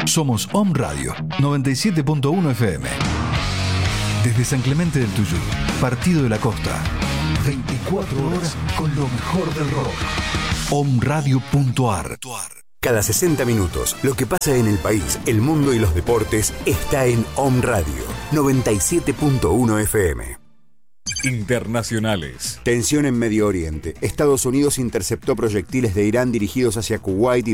Somos Om Radio 97.1 FM. Desde San Clemente del Tuyú, Partido de la Costa. 24 horas con lo mejor del rock. omradio.ar. Cada 60 minutos, lo que pasa en el país, el mundo y los deportes está en Om Radio 97.1 FM. Internacionales. Tensión en Medio Oriente. Estados Unidos interceptó proyectiles de Irán dirigidos hacia Kuwait y